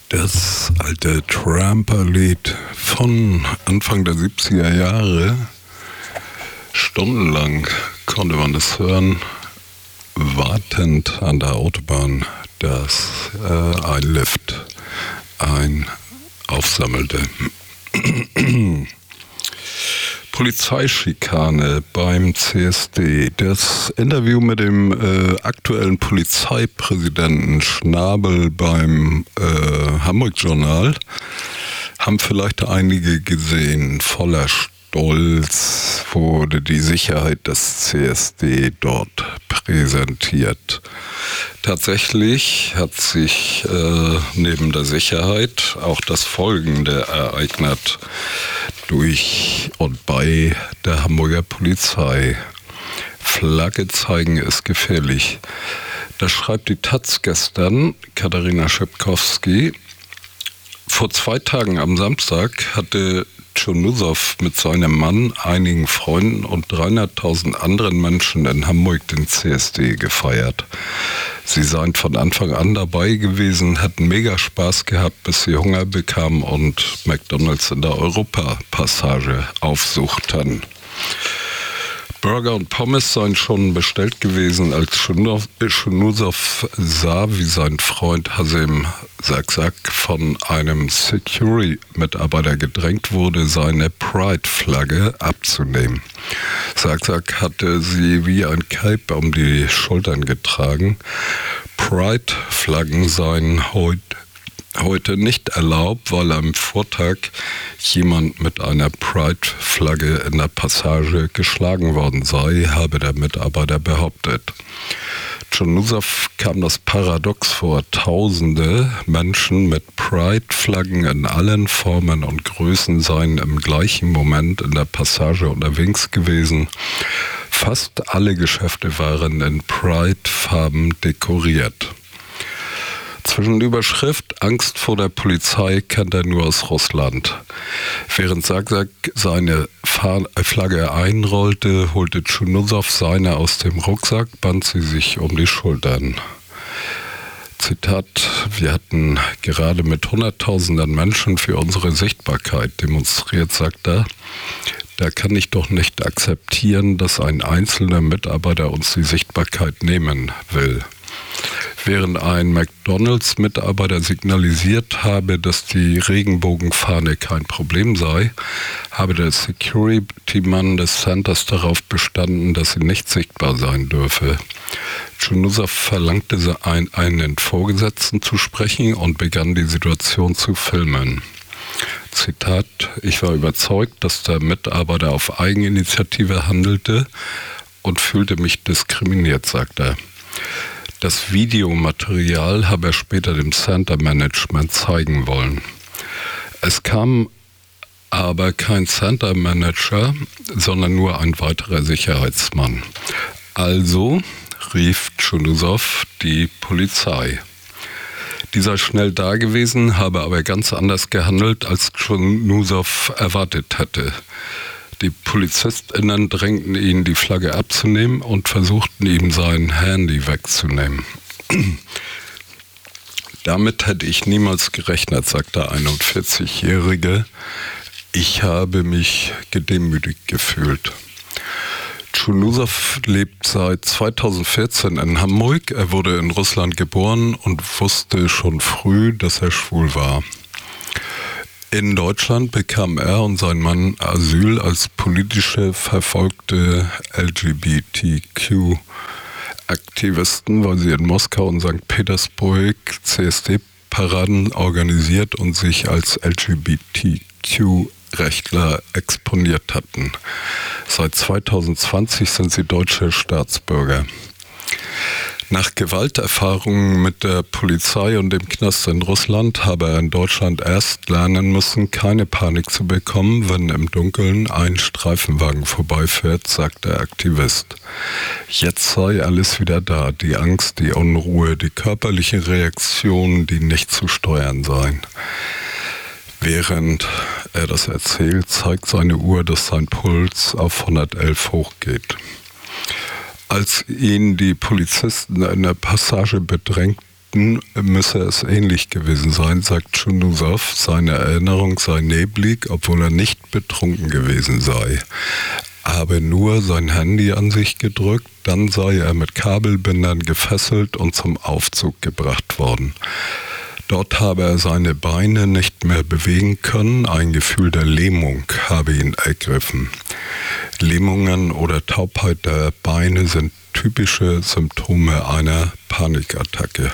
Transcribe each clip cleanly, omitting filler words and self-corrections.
Das alte Tramper-Lied von Anfang der 70er Jahre. Stundenlang konnte man das hören, wartend an der Autobahn, dass ein Lift aufsammelte. Polizeischikane beim CSD. Das Interview mit dem aktuellen Polizeipräsidenten Schnabel beim Hamburg-Journal haben vielleicht einige gesehen. Voller Stolz wurde die Sicherheit des CSD dort präsentiert. Tatsächlich hat sich neben der Sicherheit auch das Folgende ereignet durch und bei der Hamburger Polizei. Flagge zeigen ist gefährlich. Das schreibt die taz gestern, Katharina Schepkowski. Vor 2 Tagen am Samstag hatte Tschunusow mit seinem Mann, einigen Freunden und 300.000 anderen Menschen in Hamburg den CSD gefeiert. Sie seien von Anfang an dabei gewesen, hatten mega Spaß gehabt, bis sie Hunger bekamen und McDonald's in der Europapassage aufsuchten. Burger und Pommes seien schon bestellt gewesen, als Tschunusow sah, wie sein Freund Hasim Saksak von einem Security-Mitarbeiter gedrängt wurde, seine Pride-Flagge abzunehmen. Saksak hatte sie wie ein Cape um die Schultern getragen. Pride-Flaggen seien heute nicht erlaubt, weil am Vortag jemand mit einer Pride-Flagge in der Passage geschlagen worden sei, habe der Mitarbeiter behauptet. Tschunusow kam das paradox vor. Tausende Menschen mit Pride-Flaggen in allen Formen und Größen seien im gleichen Moment in der Passage unterwegs gewesen. Fast alle Geschäfte waren in Pride-Farben dekoriert. Zwischen Überschrift Angst vor der Polizei kennt er nur aus Russland. Während Saksak seine Flagge einrollte, holte Tschunusow seine aus dem Rucksack, band sie sich um die Schultern. Zitat: Wir hatten gerade mit Hunderttausenden Menschen für unsere Sichtbarkeit demonstriert, sagt er. Da kann ich doch nicht akzeptieren, dass ein einzelner Mitarbeiter uns die Sichtbarkeit nehmen will. Während ein McDonald's-Mitarbeiter signalisiert habe, dass die Regenbogenfahne kein Problem sei, habe der Security-Mann des Centers darauf bestanden, dass sie nicht sichtbar sein dürfe. Tschunusow verlangte einen Vorgesetzten zu sprechen und begann die Situation zu filmen. Zitat: Ich war überzeugt, dass der Mitarbeiter auf Eigeninitiative handelte und fühlte mich diskriminiert, sagt er. Das Videomaterial habe er später dem Center-Management zeigen wollen. Es kam aber kein Center-Manager, sondern nur ein weiterer Sicherheitsmann. Also rief Tschunusow die Polizei. Die sei schnell da gewesen, habe aber ganz anders gehandelt, als Tschunusow erwartet hätte. Die PolizistInnen drängten ihn, die Flagge abzunehmen und versuchten ihm sein Handy wegzunehmen. Damit hätte ich niemals gerechnet, sagt der 41-Jährige. Ich habe mich gedemütigt gefühlt. Tschunusow lebt seit 2014 in Hamburg. Er wurde in Russland geboren und wusste schon früh, dass er schwul war. In Deutschland bekamen er und sein Mann Asyl als politische verfolgte LGBTQ-Aktivisten, weil sie in Moskau und St. Petersburg CSD-Paraden organisiert und sich als LGBTQ-Rechtler exponiert hatten. Seit 2020 sind sie deutsche Staatsbürger. Nach Gewalterfahrungen mit der Polizei und dem Knast in Russland habe er in Deutschland erst lernen müssen, keine Panik zu bekommen, wenn im Dunkeln ein Streifenwagen vorbeifährt, sagt der Aktivist. Jetzt sei alles wieder da, die Angst, die Unruhe, die körperliche Reaktion, die nicht zu steuern seien. Während er das erzählt, zeigt seine Uhr, dass sein Puls auf 111 hochgeht. Als ihn die Polizisten in der Passage bedrängten, Ägypten müsse es ähnlich gewesen sein, sagt Chunusow. Seine Erinnerung sei neblig, obwohl er nicht betrunken gewesen sei. Er habe nur sein Handy an sich gedrückt, dann sei er mit Kabelbindern gefesselt und zum Aufzug gebracht worden. Dort habe er seine Beine nicht mehr bewegen können, ein Gefühl der Lähmung habe ihn ergriffen. Lähmungen oder Taubheit der Beine sind typische Symptome einer Panikattacke.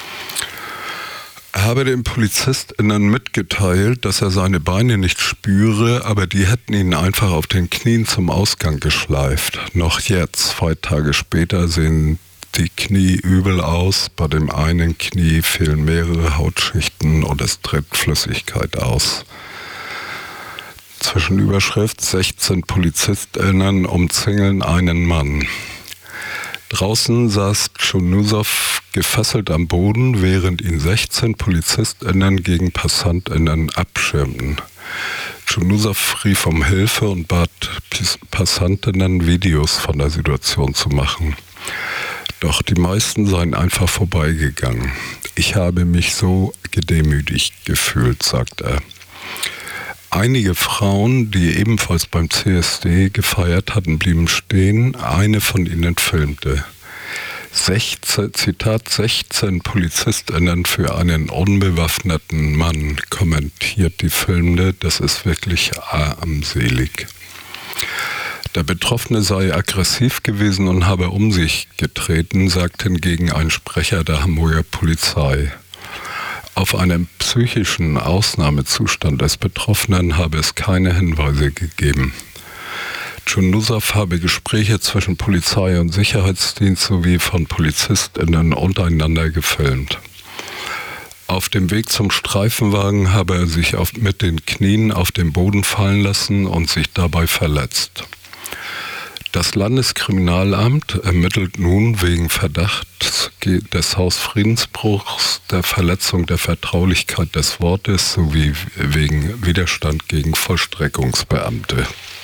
Er habe den PolizistInnen mitgeteilt, dass er seine Beine nicht spüre, aber die hätten ihn einfach auf den Knien zum Ausgang geschleift. Noch jetzt, 2 Tage später, sehen die Knie übel aus. Bei dem einen Knie fehlen mehrere Hautschichten und es tritt Flüssigkeit aus. Zwischenüberschrift: 16 PolizistInnen umzingeln einen Mann. Draußen saß Chunusow gefesselt am Boden, während ihn 16 PolizistInnen gegen PassantInnen abschirmten. Chunusow rief um Hilfe und bat PassantInnen, Videos von der Situation zu machen. Doch die meisten seien einfach vorbeigegangen. Ich habe mich so gedemütigt gefühlt, sagt er. Einige Frauen, die ebenfalls beim CSD gefeiert hatten, blieben stehen. Eine von ihnen filmte. 16 PolizistInnen für einen unbewaffneten Mann, kommentiert die Filmende. Das ist wirklich armselig. Der Betroffene sei aggressiv gewesen und habe um sich getreten, sagt hingegen ein Sprecher der Hamburger Polizei. Auf einen psychischen Ausnahmezustand des Betroffenen habe es keine Hinweise gegeben. Chunusow habe Gespräche zwischen Polizei und Sicherheitsdienst sowie von PolizistInnen untereinander gefilmt. Auf dem Weg zum Streifenwagen habe er sich mit den Knien auf den Boden fallen lassen und sich dabei verletzt. Das Landeskriminalamt ermittelt nun wegen Verdachts des Hausfriedensbruchs, der Verletzung der Vertraulichkeit des Wortes sowie wegen Widerstand gegen Vollstreckungsbeamte.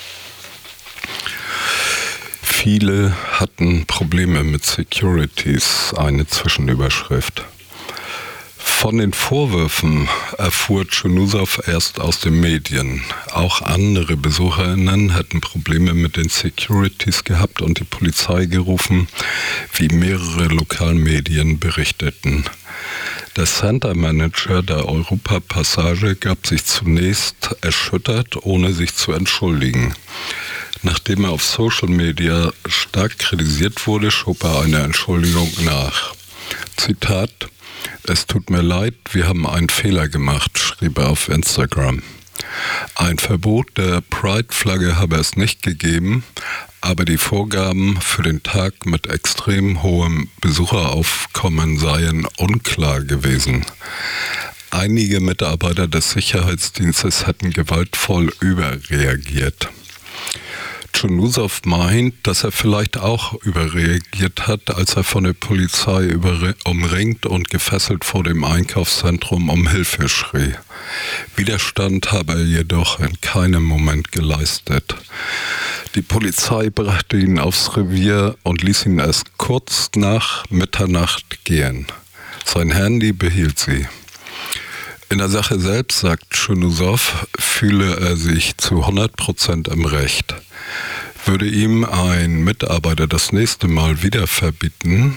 Viele hatten Probleme mit Securities, eine Zwischenüberschrift. Von den Vorwürfen erfuhr Chunusow erst aus den Medien. Auch andere BesucherInnen hätten Probleme mit den Securities gehabt und die Polizei gerufen, wie mehrere Lokalmedien berichteten. Der Center Manager der Europa-Passage gab sich zunächst erschüttert, ohne sich zu entschuldigen. Nachdem er auf Social Media stark kritisiert wurde, schob er eine Entschuldigung nach. Zitat: Es tut mir leid, wir haben einen Fehler gemacht, schrieb er auf Instagram. Ein Verbot der Pride-Flagge habe es nicht gegeben, aber die Vorgaben für den Tag mit extrem hohem Besucheraufkommen seien unklar gewesen. Einige Mitarbeiter des Sicherheitsdienstes hätten gewaltvoll überreagiert. Chunusow meint, dass er vielleicht auch überreagiert hat, als er von der Polizei umringt und gefesselt vor dem Einkaufszentrum um Hilfe schrie. Widerstand habe er jedoch in keinem Moment geleistet. Die Polizei brachte ihn aufs Revier und ließ ihn erst kurz nach Mitternacht gehen. Sein Handy behielt sie. In der Sache selbst, sagt Chunusow, fühle er sich zu 100% im Recht. Würde ihm ein Mitarbeiter das nächstes Mal wieder verbieten,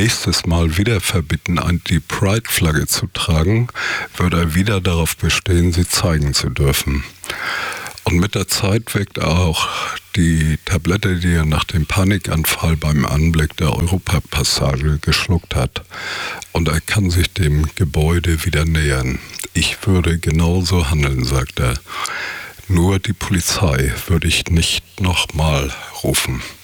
die Pride-Flagge zu tragen, würde er wieder darauf bestehen, sie zeigen zu dürfen. Und mit der Zeit wirkt auch die Tablette, die er nach dem Panikanfall beim Anblick der Europapassage geschluckt hat. Und er kann sich dem Gebäude wieder nähern. Ich würde genauso handeln, sagt er. Nur die Polizei würde ich nicht nochmal rufen.